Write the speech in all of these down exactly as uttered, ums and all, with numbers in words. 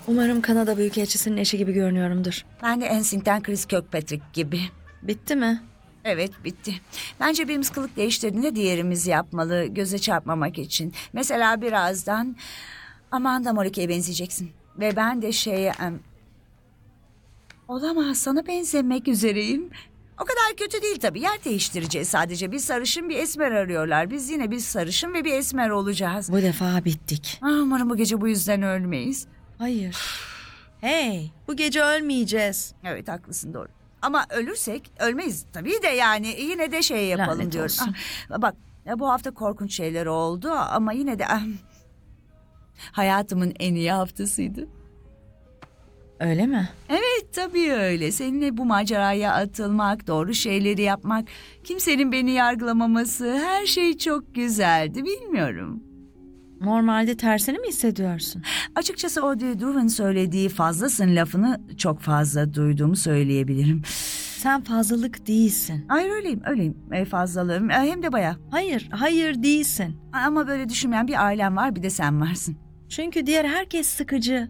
Umarım Kanada Büyükelçisi'nin eşi gibi görünüyorumdur. Ben de N Sync'ten Chris Kirkpatrick gibi. Bitti mi? Evet, bitti. Bence birimiz kılık değiştirdiğinde diğerimiz yapmalı, göze çarpmamak için. Mesela birazdan Amanda Morike'ye benzeyeceksin. Ve ben de şeye... em, Olamaz, sana benzemek üzereyim. O kadar kötü değil tabii. Yer değiştireceğiz sadece. Bir sarışın, bir esmer arıyorlar. Biz yine bir sarışın ve bir esmer olacağız. Bu defa bittik. Ah, umarım bu gece bu yüzden ölmeyiz. Hayır. Hey, bu gece ölmeyeceğiz. Evet, haklısın, doğru. Ama ölürsek ölmeyiz tabii de yani yine de şey yapalım Lanet diyorum. olsun. Ah, bak ya bu hafta korkunç şeyler oldu ama yine de ah, hayatımın en iyi haftasıydı. Öyle mi? Evet tabii öyle. Seninle bu maceraya atılmak, doğru şeyleri yapmak, kimsenin beni yargılamaması, her şey çok güzeldi, bilmiyorum. Normalde tersini mi hissediyorsun? Açıkçası Audrey Dru'nun söylediği fazlasın lafını çok fazla duyduğumu söyleyebilirim. Sen fazlalık değilsin. Hayır öyleyim, öyleyim. E, fazlalığım e, hem de bayağı. Hayır, hayır değilsin. Ama böyle düşünmeyen bir ailem var, bir de sen varsın. Çünkü diğer herkes sıkıcı.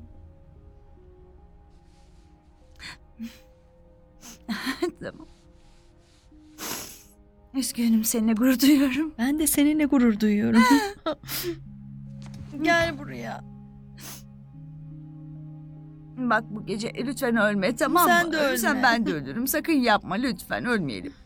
Tamam. Üzgünüm, seninle gurur duyuyorum. Ben de seninle gurur duyuyorum. Gel buraya. Bak bu gece lütfen ölme, tamam mı? Sen de ölme. Ölürsen ben de ölürüm. Sakın yapma, lütfen ölmeyelim.